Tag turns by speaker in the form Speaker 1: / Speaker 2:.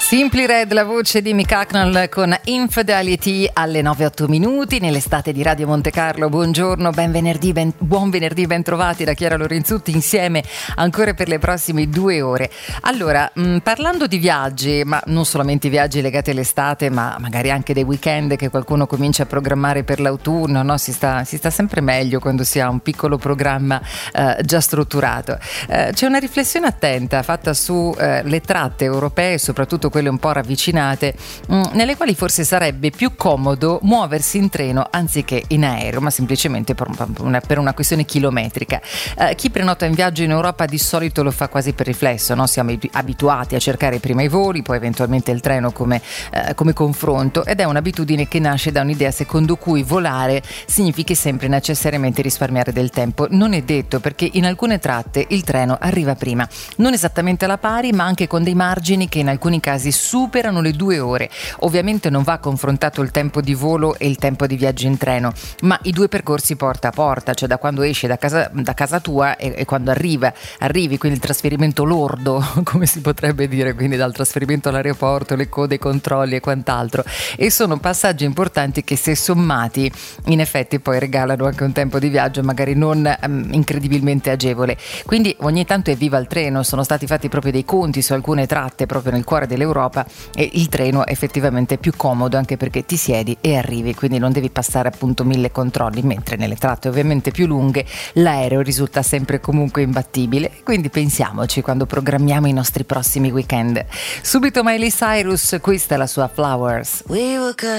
Speaker 1: Simply Red, la voce di Mick Hucknall con Infidelity alle 9:08 nell'estate di Radio Monte Carlo. Buongiorno, buon venerdì, ben trovati da Chiara Lorenzutti insieme ancora per le prossime 2 ore. Allora, parlando di viaggi, ma non solamente viaggi legati all'estate, ma magari anche dei weekend che qualcuno comincia a programmare per l'autunno, no? Si sta sempre meglio quando si ha un piccolo programma già strutturato. C'è una riflessione attenta fatta su le tratte europee, soprattutto quelle un po' ravvicinate, nelle quali forse sarebbe più comodo muoversi in treno anziché in aereo, ma semplicemente per una questione chilometrica. Chi prenota in viaggio in Europa di solito lo fa quasi per riflesso, no? Siamo abituati a cercare prima i voli, poi eventualmente il treno come confronto, ed è un'abitudine che nasce da un'idea secondo cui volare significhi sempre necessariamente risparmiare del tempo. Non è detto, perché in alcune tratte il treno arriva prima, non esattamente alla pari, ma anche con dei margini che in alcuni casi superano le 2 ore. Ovviamente non va confrontato il tempo di volo e il tempo di viaggio in treno, ma i 2 percorsi porta a porta, cioè da quando esci da casa tua e quando arrivi, quindi il trasferimento lordo, come si potrebbe dire, quindi dal trasferimento all'aeroporto, le code, i controlli e quant'altro. E sono passaggi importanti che, se sommati, in effetti poi regalano anche un tempo di viaggio magari non incredibilmente agevole. Quindi ogni tanto evviva il treno, sono stati fatti proprio dei conti su alcune tratte proprio nel cuore dell'Europa, e il treno effettivamente è più comodo, anche perché ti siedi e arrivi, quindi non devi passare appunto 1000 controlli, mentre nelle tratte ovviamente più lunghe l'aereo risulta sempre comunque imbattibile. Quindi pensiamoci quando programmiamo i nostri prossimi weekend. Subito Miley Cyrus, questa è la sua Flowers.
Speaker 2: We were good